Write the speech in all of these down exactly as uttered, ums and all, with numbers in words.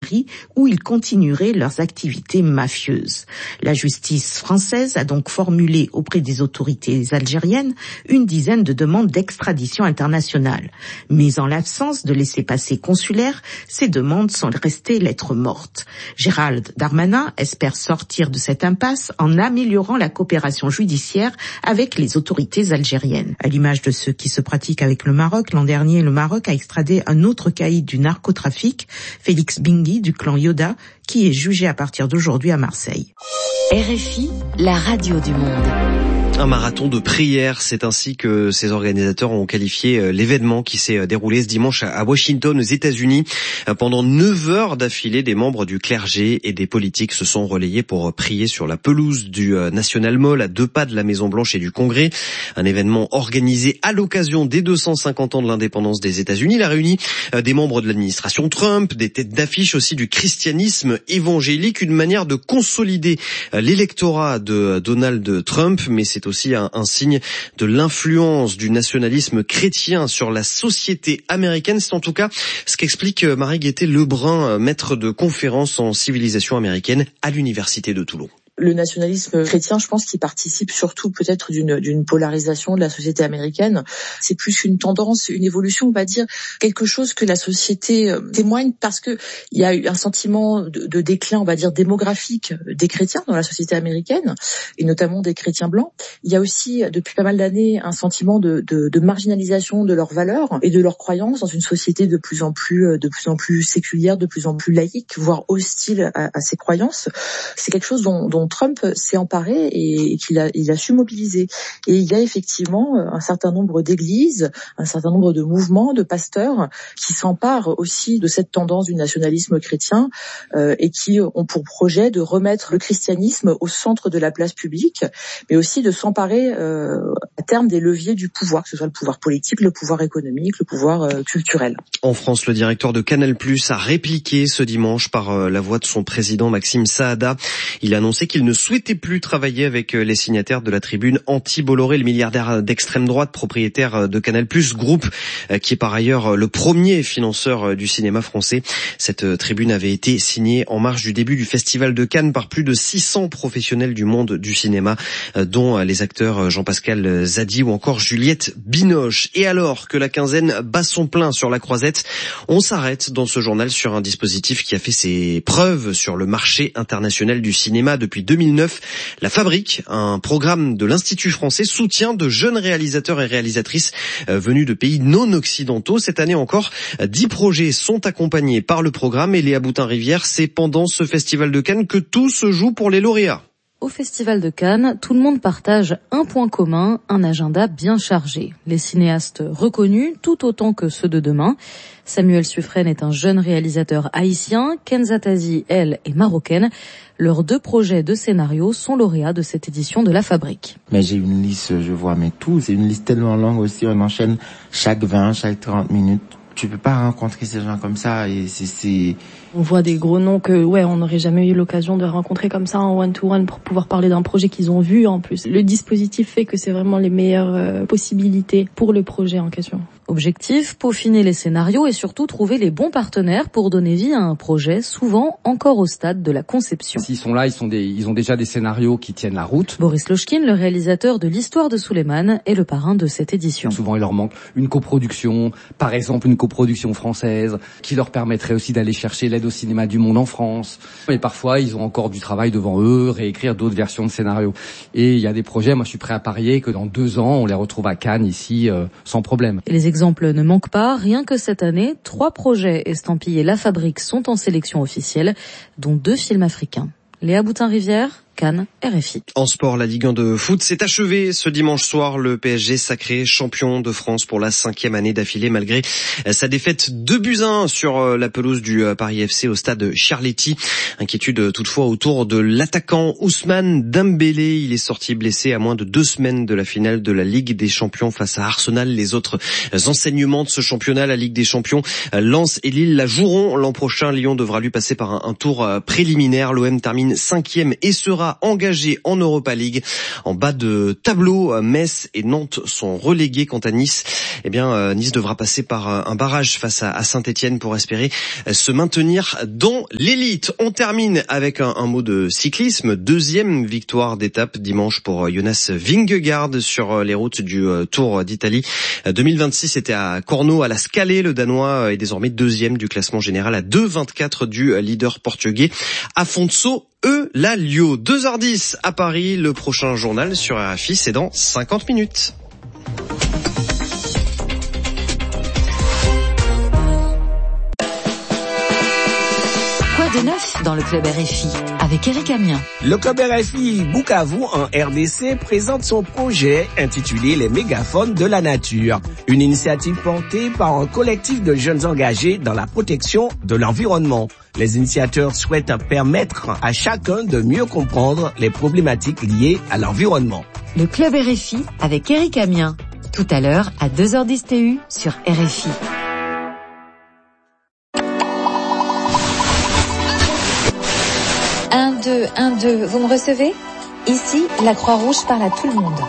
Algérie où ils continueraient leurs activités mafieuses. La justice française a donc formulé auprès des autorités algériennes une dizaine de demandes d'extradition internationale. Mais en l'absence de laissez-passer consulaire, ces demandes sont restées lettres mortes. Gérald Darmanin espère sortir de cette impasse en améliorant la coopération judiciaire avec les autorités algériennes. À l'image de ce qui se pratique avec le Maroc, l'an dernier, le Maroc a extradé un autre caïd du narcotrafic, Félix Bingui du clan Yoda, qui est jugé à partir d'aujourd'hui à Marseille. R F I, la radio du monde. Un marathon de prière, c'est ainsi que ses organisateurs ont qualifié l'événement qui s'est déroulé ce dimanche à Washington, aux États-Unis. Pendant neuf heures d'affilée, des membres du clergé et des politiques se sont relayés pour prier sur la pelouse du National Mall, à deux pas de la Maison-Blanche et du Congrès. Un événement organisé à l'occasion des deux cent cinquante ans de l'indépendance des États-Unis. Il a réuni des membres de l'administration Trump, des têtes d'affiche aussi du christianisme évangélique, une manière de consolider l'électorat de Donald Trump, mais c'est aussi un, un signe de l'influence du nationalisme chrétien sur la société américaine. C'est en tout cas ce qu'explique Marie-Guettet Lebrun, maître de conférences en civilisation américaine à l'université de Toulon. Le nationalisme chrétien, je pense qu'il participe surtout peut-être d'une, d'une polarisation de la société américaine. C'est plus une tendance, une évolution, on va dire, quelque chose que la société témoigne parce que il y a eu un sentiment de, de déclin, on va dire, démographique des chrétiens dans la société américaine, et notamment des chrétiens blancs. Il y a aussi, depuis pas mal d'années, un sentiment de, de, de marginalisation de leurs valeurs et de leurs croyances dans une société de plus en plus, de plus en plus séculière, de plus en plus laïque, voire hostile à, à ces croyances. C'est quelque chose dont, dont Trump s'est emparé et qu'il a, il a su mobiliser. Et il y a effectivement un certain nombre d'églises, un certain nombre de mouvements, de pasteurs qui s'emparent aussi de cette tendance du nationalisme chrétien euh, et qui ont pour projet de remettre le christianisme au centre de la place publique, mais aussi de s'emparer euh, à terme des leviers du pouvoir, que ce soit le pouvoir politique, le pouvoir économique, le pouvoir euh, culturel. En France, le directeur de Canal plus, a répliqué ce dimanche par euh, la voix de son président Maxime Saada. Il a annoncé qu'il ne souhaitait plus travailler avec les signataires de la tribune anti-Bolloré, le milliardaire d'extrême droite, propriétaire de Canal plus, groupe qui est par ailleurs le premier financeur du cinéma français. Cette tribune avait été signée en marge du début du Festival de Cannes par plus de six cents professionnels du monde du cinéma, dont les acteurs Jean-Pascal Zadi ou encore Juliette Binoche. Et alors que la quinzaine bat son plein sur la Croisette, on s'arrête dans ce journal sur un dispositif qui a fait ses preuves sur le marché international du cinéma depuis deux mille neuf. La Fabrique, un programme de l'Institut français, soutient de jeunes réalisateurs et réalisatrices venus de pays non occidentaux. Cette année encore, dix projets sont accompagnés par le programme. Et Léa Boutin-Rivière, c'est pendant ce festival de Cannes que tout se joue pour les lauréats. Au Festival de Cannes, tout le monde partage un point commun, un agenda bien chargé. Les cinéastes reconnus, tout autant que ceux de demain. Samuel Suffren est un jeune réalisateur haïtien, Kenza Tazi, elle, est marocaine. Leurs deux projets de scénario sont lauréats de cette édition de La Fabrique. Mais j'ai une liste, je vois, mais tout, c'est une liste tellement longue aussi, on enchaîne chaque vingt, chaque trente minutes. Tu peux pas rencontrer ces gens comme ça et c'est, c'est... On voit des gros noms que, ouais, on n'aurait jamais eu l'occasion de rencontrer comme ça en one-to-one pour pouvoir parler d'un projet qu'ils ont vu en plus. Le dispositif fait que c'est vraiment les meilleures euh, possibilités pour le projet en question. Objectif, peaufiner les scénarios et surtout trouver les bons partenaires pour donner vie à un projet souvent encore au stade de la conception. S'ils sont là, ils sont des, ils ont déjà des scénarios qui tiennent la route. Boris Lochkin, le réalisateur de l'histoire de Souleymane, est le parrain de cette édition. Souvent, il leur manque une coproduction, par exemple une coproduction française, qui leur permettrait aussi d'aller chercher l'aide au cinéma du monde en France. Et parfois, ils ont encore du travail devant eux, réécrire d'autres versions de scénarios. Et il y a des projets, moi je suis prêt à parier que dans deux ans, on les retrouve à Cannes, ici, euh, sans problème. Et les exemples ne manquent pas. Rien que cette année, trois projets estampillés La Fabrique sont en sélection officielle, dont deux films africains. Léa Boutin-Rivière, Cannes, R F I. En sport, la Ligue un de foot s'est achevée ce dimanche soir. Le P S G sacré champion de France pour la cinquième année d'affilée malgré sa défaite deux buts à un sur la pelouse du Paris F C au stade Charletti. Inquiétude toutefois autour de l'attaquant Ousmane Dembélé. Il est sorti blessé à moins de deux semaines de la finale de la Ligue des Champions face à Arsenal. Les autres enseignements de ce championnat, la Ligue des Champions, Lens et Lille la joueront l'an prochain. Lyon devra lui passer par un, un tour préliminaire. L'O M termine cinquième et sera sera engagé en Europa League. En bas de tableau, Metz et Nantes sont relégués. Quant à Nice, eh bien, Nice devra passer par un barrage face à Saint-Etienne pour espérer se maintenir dans l'élite. On termine avec un, un mot de cyclisme. Deuxième victoire d'étape dimanche pour Jonas Vingegaard sur les routes du Tour d'Italie. deux mille vingt-six, c'était à Corno, à la Scalée. Le Danois est désormais deuxième du classement général à deux vingt-quatre du leader portugais Afonso Eulalio. deux heures dix à Paris. Le prochain journal sur R F I, c'est dans cinquante minutes. De neuf dans le club R F I avec Eric Amien. Le club R F I Bukavu en R D C présente son projet intitulé Les mégaphones de la nature, une initiative portée par un collectif de jeunes engagés dans la protection de l'environnement. Les initiateurs souhaitent permettre à chacun de mieux comprendre les problématiques liées à l'environnement. Le club R F I avec Eric Amien, tout à l'heure à deux heures dix T U sur R F I. un, deux, un, deux, vous me recevez ? Ici, la Croix-Rouge parle à tout le monde.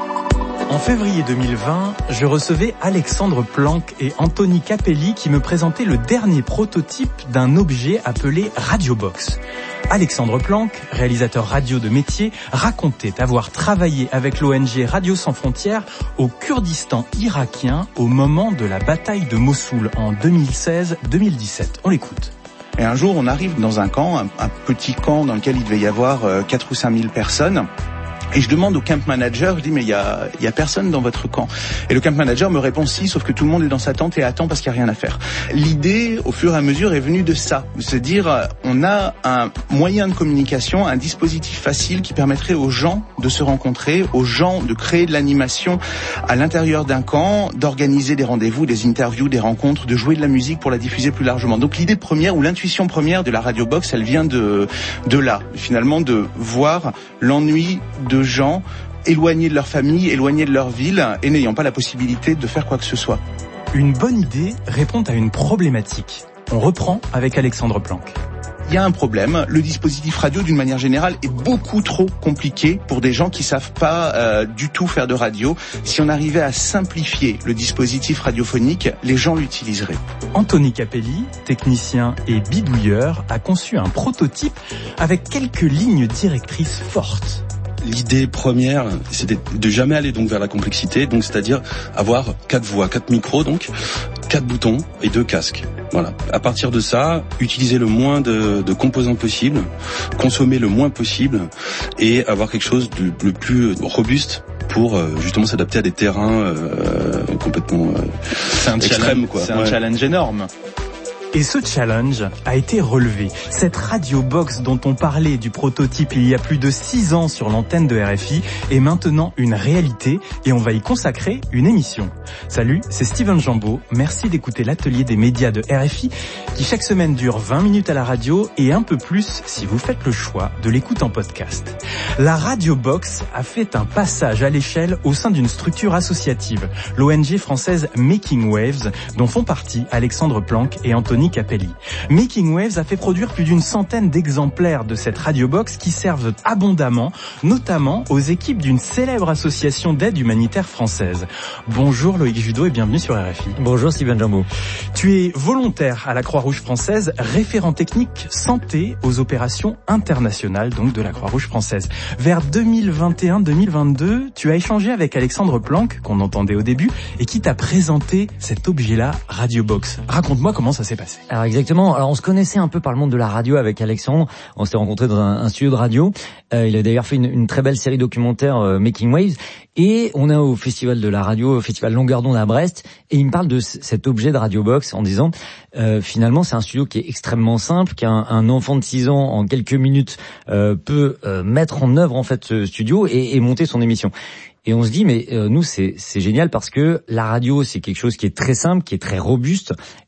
En février deux mille vingt, je recevais Alexandre Planck et Anthony Capelli qui me présentaient le dernier prototype d'un objet appelé Radiobox. Alexandre Planck, réalisateur radio de métier, racontait avoir travaillé avec l'O N G Radio Sans Frontières au Kurdistan irakien au moment de la bataille de Mossoul en deux mille seize deux mille dix-sept. On l'écoute. Et un jour, on arrive dans un camp, un, un petit camp dans lequel il devait y avoir euh, quatre ou cinq mille personnes. Et je demande au camp manager, je dis mais il y a, il y a personne dans votre camp. Et le camp manager me répond si, sauf que tout le monde est dans sa tente et attend parce qu'il n'y a rien à faire. L'idée, au fur et à mesure, est venue de ça, de se dire on a un moyen de communication, un dispositif facile qui permettrait aux gens de se rencontrer, aux gens de créer de l'animation à l'intérieur d'un camp, d'organiser des rendez-vous, des interviews, des rencontres, de jouer de la musique pour la diffuser plus largement. Donc l'idée première ou l'intuition première de la Radio Box, elle vient de de là, finalement, de voir l'ennui de gens éloignés de leur famille, éloignés de leur ville et n'ayant pas la possibilité de faire quoi que ce soit. Une bonne idée répond à une problématique. On reprend avec Alexandre Planck. Il y a un problème, le dispositif radio d'une manière générale est beaucoup trop compliqué pour des gens qui savent pas euh, du tout faire de radio. Si on arrivait à simplifier le dispositif radiophonique, les gens l'utiliseraient. Anthony Capelli, technicien et bidouilleur, a conçu un prototype avec quelques lignes directrices fortes. L'idée première, c'était de jamais aller donc vers la complexité, donc c'est-à-dire avoir quatre voix, quatre micros, donc quatre boutons et deux casques. Voilà. À partir de ça, utiliser le moins de, de composants possible, consommer le moins possible et avoir quelque chose de le plus robuste pour euh, justement s'adapter à des terrains euh, complètement euh, c'est un extrêmes. Challenge, quoi. C'est un ouais. challenge énorme. Et ce challenge a été relevé. Cette Radio Box dont on parlait du prototype il y a plus de six ans sur l'antenne de R F I est maintenant une réalité et on va y consacrer une émission. Salut, c'est Steven Jambeau. Merci d'écouter l'atelier des médias de R F I qui chaque semaine dure vingt minutes à la radio et un peu plus si vous faites le choix de l'écoute en podcast. La Radio Box a fait un passage à l'échelle au sein d'une structure associative, l'O N G française Making Waves, dont font partie Alexandre Planck et Anthony Capelli. Making Waves a fait produire plus d'une centaine d'exemplaires de cette radiobox qui servent abondamment, notamment aux équipes d'une célèbre association d'aide humanitaire française. Bonjour Loïc Judeau et bienvenue sur R F I. Bonjour Steven Jambeau. Tu es volontaire à la Croix-Rouge française, référent technique santé aux opérations internationales donc de la Croix-Rouge française. Vers deux mille vingt et un deux mille vingt-deux, tu as échangé avec Alexandre Planck, qu'on entendait au début, et qui t'a présenté cet objet-là, Radiobox. Raconte-moi comment ça s'est passé. Alors exactement, alors on se connaissait un peu par le monde de la radio avec Alexandre, on s'était rencontrés dans un, un studio de radio, euh, il a d'ailleurs fait une, une très belle série documentaire euh, Making Waves, et on est au festival de la radio, au festival Longueur d'onde à Brest, et il me parle de c- cet objet de Radiobox en disant euh, finalement c'est un studio qui est extrêmement simple, qu'un un enfant de six ans en quelques minutes euh, peut euh, mettre en œuvre en fait ce studio et, et monter son émission. Et on se dit mais euh, nous c'est c'est génial parce que la radio c'est quelque chose qui est très simple, qui est très robuste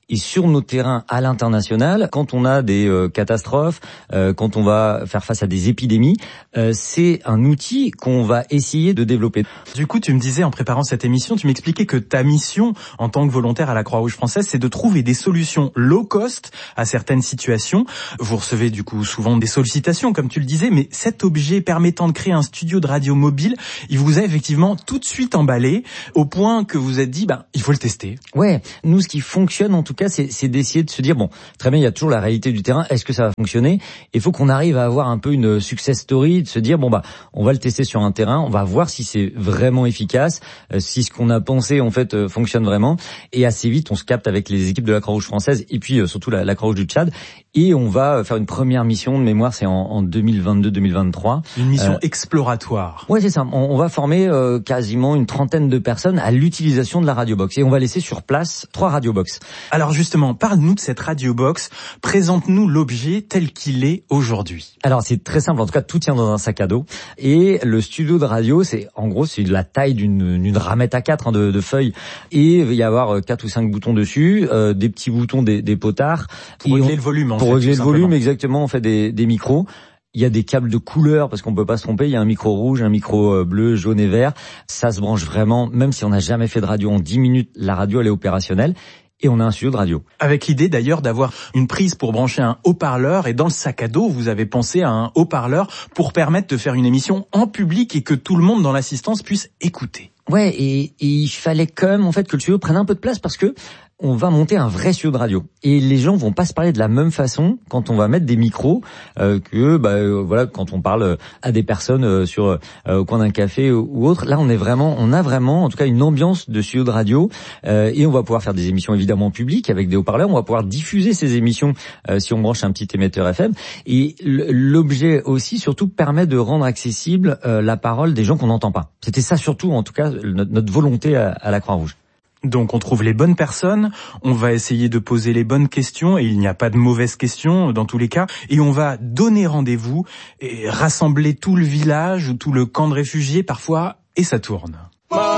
Et sur nos terrains à l'international, quand on a des euh, catastrophes, euh, quand on va faire face à des épidémies, euh, c'est un outil qu'on va essayer de développer. Du coup, tu me disais en préparant cette émission, tu m'expliquais que ta mission en tant que volontaire à la Croix-Rouge française, c'est de trouver des solutions low cost à certaines situations. Vous recevez du coup souvent des sollicitations, comme tu le disais, mais cet objet permettant de créer un studio de radio mobile, il vous a effectivement tout de suite emballé, au point que vous êtes dit, ben, il faut le tester. Ouais, nous, ce qui fonctionne en tout cas, c'est, c'est d'essayer de se dire, bon, très bien, il y a toujours la réalité du terrain, est-ce que ça va fonctionner? Il faut qu'on arrive à avoir un peu une success story, de se dire, bon, bah, on va le tester sur un terrain, on va voir si c'est vraiment efficace, euh, si ce qu'on a pensé, en fait, euh, fonctionne vraiment. Et assez vite, on se capte avec les équipes de la Croix-Rouge française, et puis euh, surtout la, la Croix-Rouge du Tchad, et on va faire une première mission de mémoire, c'est en, en deux mille vingt-deux deux mille vingt-trois. Une mission euh, exploratoire. Ouais, c'est ça. On, on va former euh, quasiment une trentaine de personnes à l'utilisation de la radiobox, et on va laisser sur place trois radiobox. Alors justement, parle-nous de cette radiobox, présente-nous l'objet tel qu'il est aujourd'hui. Alors c'est très simple, en tout cas tout tient dans un sac à dos, et le studio de radio, c'est en gros c'est la taille d'une, d'une ramette à quatre hein, de, de feuilles, et il va y avoir quatre ou cinq boutons dessus, euh, des petits boutons, des, des potards. Pour régler on, le volume en Pour fait, régler le volume, exactement, on fait des, des micros. Il y a des câbles de couleur parce qu'on peut pas se tromper. Il y a un micro rouge, un micro bleu, jaune et vert. Ça se branche vraiment, même si on n'a jamais fait de radio, en dix minutes, la radio elle est opérationnelle. Et on a un studio de radio. Avec l'idée d'ailleurs d'avoir une prise pour brancher un haut-parleur, et dans le sac à dos, vous avez pensé à un haut-parleur pour permettre de faire une émission en public et que tout le monde dans l'assistance puisse écouter. Ouais, et, et il fallait quand même en fait que le studio prenne un peu de place parce que on va monter un vrai studio de radio et les gens vont pas se parler de la même façon quand on va mettre des micros euh, que bah euh, voilà quand on parle à des personnes euh, sur euh, au coin d'un café ou, ou autre. Là on est vraiment on a vraiment en tout cas une ambiance de studio de radio euh, et on va pouvoir faire des émissions évidemment publiques avec des haut-parleurs, on va pouvoir diffuser ces émissions euh, si on branche un petit émetteur F M, et l'objet aussi surtout permet de rendre accessible euh, la parole des gens qu'on n'entend pas. C'était ça surtout en tout cas notre, notre volonté à, à la Croix-Rouge. Donc on trouve les bonnes personnes, on va essayer de poser les bonnes questions, et il n'y a pas de mauvaises questions dans tous les cas, et on va donner rendez-vous et rassembler tout le village ou tout le camp de réfugiés parfois, et ça tourne.